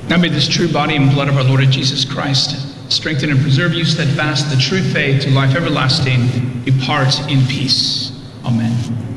Now may this true body and blood of our Lord Jesus Christ strengthen and preserve you steadfast in the true faith to life everlasting. Depart in peace. Amen.